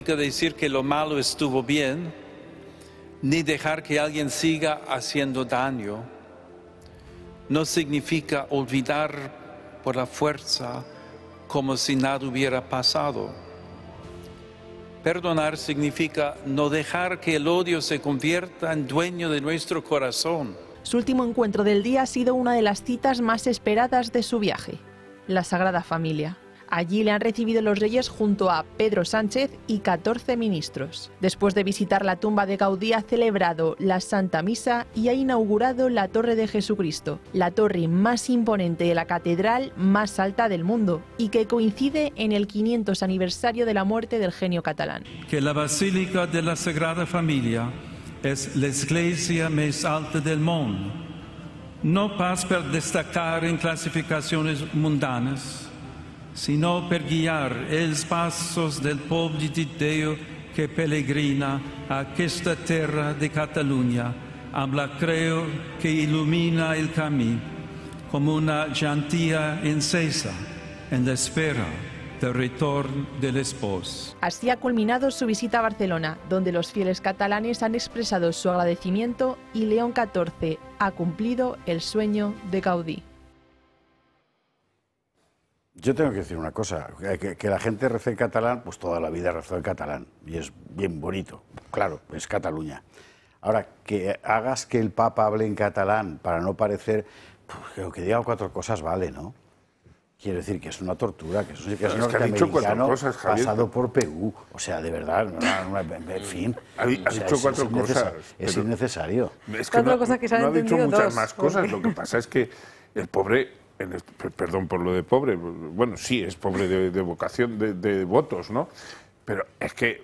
Decir que lo malo estuvo bien, ni dejar que alguien siga haciendo daño. No significa olvidar por la fuerza como si nada hubiera pasado. Perdonar significa no dejar que el odio se convierta en dueño de nuestro corazón. Su último encuentro del día ha sido una de las citas más esperadas de su viaje, la Sagrada Familia. Allí le han recibido los reyes junto a Pedro Sánchez y 14 ministros. Después de visitar la tumba de Gaudí, ha celebrado la Santa Misa y ha inaugurado la Torre de Jesucristo, la torre más imponente de la catedral más alta del mundo y que coincide en el 500 aniversario de la muerte del genio catalán. Que la Basílica de la Sagrada Familia es la iglesia más alta del mundo, no pas per destacar en clasificaciones mundanas, sino per guiar els passos del povo de Dio que pellegrina a questa terra de Catalunya, amb la creu que ilumina el camí, como una llantilla encesa en la espera del retorno del esposo. Así ha culminado su visita a Barcelona, donde los fieles catalanes han expresado su agradecimiento y León XIV ha cumplido el sueño de Gaudí. Yo tengo que decir una cosa, que la gente reza en catalán, pues toda la vida rezó en catalán, y es bien bonito, claro, es Cataluña. Ahora, que hagas que el Papa hable en catalán para no parecer, pues, que diga 4 cosas vale, ¿no? Quiero decir que es una tortura, que es norteamericano pasado por PU, o sea, de verdad, en fin. Ha dicho 4 cosas. Es innecesario. Es que no ha dicho muchas más cosas, lo que pasa es que el pobre... Perdón por lo de pobre, bueno, sí, es pobre de vocación, de votos, ¿no? Pero es que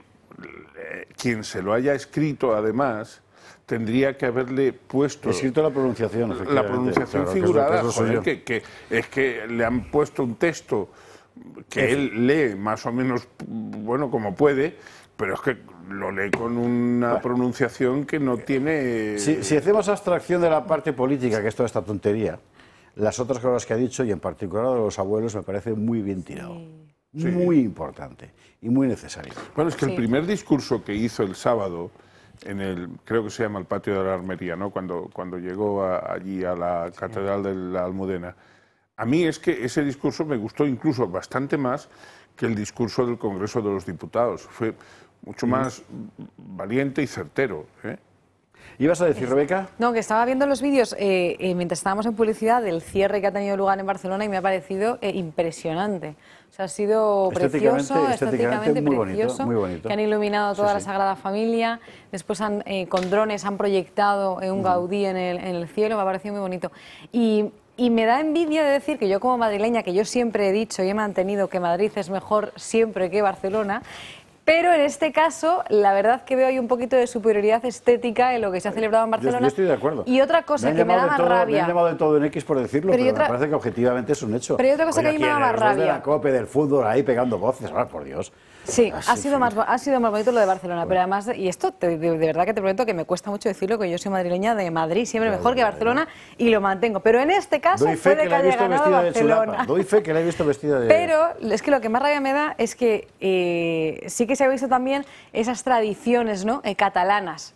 quien se lo haya escrito, además, tendría que haberle puesto... Escrito la pronunciación, efectivamente. La pronunciación claro, figurada, joder, que es que le han puesto un texto que él lee más o menos, bueno, como puede, pero es que lo lee con una pronunciación que no tiene... Si hacemos abstracción de la parte política, que es toda esta tontería, las otras cosas que ha dicho, y en particular de los abuelos, me parece muy bien tirado. Sí. Muy importante y muy necesario. Bueno, es que el primer discurso que hizo el sábado, creo que se llama el Patio de la Armería, ¿no? Cuando llegó allí a la Catedral de la Almudena, a mí es que ese discurso me gustó incluso bastante más que el discurso del Congreso de los Diputados. Fue mucho más valiente y certero, ¿eh? ¿Ibas a decir, Rebeca? No, que estaba viendo los vídeos mientras estábamos en publicidad del cierre que ha tenido lugar en Barcelona y me ha parecido impresionante. O sea, ha sido precioso, estéticamente muy precioso, bonito, muy bonito. Que han iluminado toda la Sagrada Familia, después con drones han proyectado un Gaudí en el cielo, me ha parecido muy bonito. Y me da envidia de decir que yo como madrileña, que yo siempre he dicho y he mantenido que Madrid es mejor siempre que Barcelona, pero en este caso, la verdad que veo ahí un poquito de superioridad estética en lo que se ha celebrado en Barcelona. Yo estoy de acuerdo. Y otra cosa que me da más rabia... Me han llamado de todo en X por decirlo, pero me parece que objetivamente es un hecho. Pero hay otra cosa que a mí me da más rabia. De la COPE, del fútbol, ahí pegando voces, ahora por Dios. Sí, ha sido más bonito lo de Barcelona, pero además, y esto de verdad que te prometo que me cuesta mucho decirlo, que yo soy madrileña de Madrid, siempre mejor que Barcelona, y lo mantengo. Pero en este caso puede que haya ganado Barcelona. Doy fe que la he visto vestida de... Pero es que lo que más rabia me da es que sí que se ha visto también esas tradiciones, ¿no? Catalanas,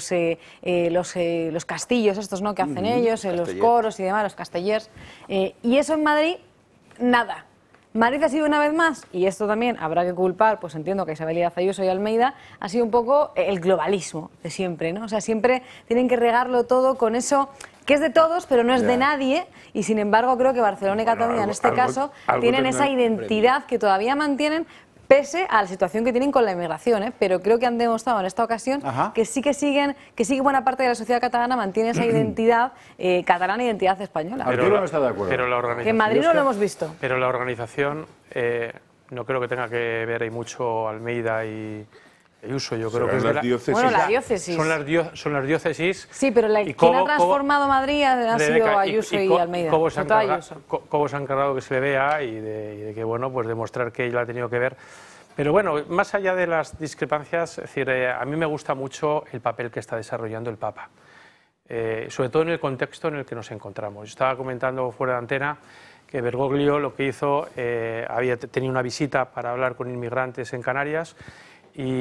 los castillos estos, ¿no? Que hacen ellos, los coros y demás, los castellers, y eso en Madrid, nada. Madrid ha sido una vez más, y esto también habrá que culpar, pues entiendo que Isabel Díaz Ayuso y Almeida, ha sido un poco el globalismo de siempre, ¿no? O sea, siempre tienen que regarlo todo con eso que es de todos, pero no es de nadie, y sin embargo creo que Barcelona y Cataluña en este caso tienen esa identidad que todavía mantienen, pese a la situación que tienen con la inmigración, ¿eh? Pero creo que han demostrado en esta ocasión que sí que buena parte de la sociedad catalana mantiene esa identidad catalana e identidad española. Arturo no está de acuerdo. Pero la organización, que en Madrid no lo hemos visto. Pero la organización no creo que tenga que ver ahí mucho Almeida y Ayuso. Yo creo que es las diócesis. Bueno, la diócesis. Son las diócesis. Sí, pero quien ha transformado Madrid ha sido Ayuso y Almeida. Cómo se han encargado que se le vea y de que, bueno, pues demostrar que ella ha tenido que ver. Pero bueno, más allá de las discrepancias, es decir, a mí me gusta mucho el papel que está desarrollando el Papa, sobre todo en el contexto en el que nos encontramos. Yo estaba comentando fuera de antena que Bergoglio lo que hizo, había tenido una visita para hablar con inmigrantes en Canarias